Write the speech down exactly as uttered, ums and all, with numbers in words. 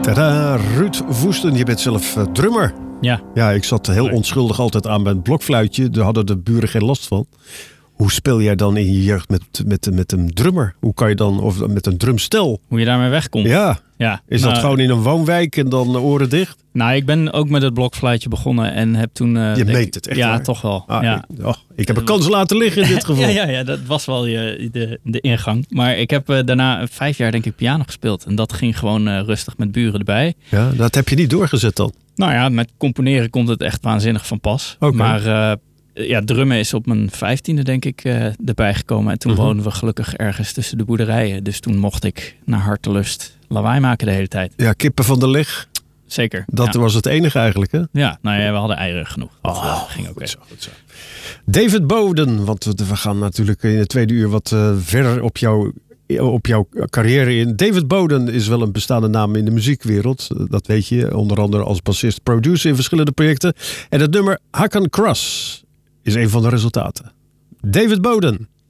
Tada, Ruud Woesten, je bent zelf uh, drummer. Ja. Ja, ik zat heel onschuldig altijd aan mijn blokfluitje. Daar hadden de buren geen last van. Hoe speel jij dan in je jeugd met, met, met een drummer? Hoe kan je dan, of met een drumstel? Hoe je daarmee wegkomt? Ja. ja. Is nou, dat gewoon in een woonwijk en dan oren dicht? Nou, ik ben ook met het blokfluitje begonnen en heb toen... Uh, je denk, meent het echt Ja, waar? toch wel. Ah, ja. ik, oh, ik heb een kans laten liggen in dit geval. ja, ja, ja, dat was wel je, de, de ingang. Maar ik heb uh, daarna vijf jaar denk ik piano gespeeld. En dat ging gewoon uh, rustig met buren erbij. Ja, dat heb je niet doorgezet dan? Nou ja, met componeren komt het echt waanzinnig van pas. Okay. Maar uh, ja, drummen is op mijn vijftiende denk ik uh, erbij gekomen. En toen uh-huh. woonden we gelukkig ergens tussen de boerderijen. Dus toen mocht ik naar hartelust lawaai maken de hele tijd. Ja, kippen van de leg. Zeker. Dat ja. was het enige eigenlijk, hè? Ja, nou ja, we hadden eieren genoeg. Dat oh, uh, ging ook goed zo, goed zo. David Boden, want we gaan natuurlijk in het tweede uur wat uh, verder op jouw, op jouw carrière in. David Boden is wel een bestaande naam in de muziekwereld. Dat weet je, onder andere als bassist, producer in verschillende projecten. En het nummer Hakan Cross is een van de resultaten. David Boden.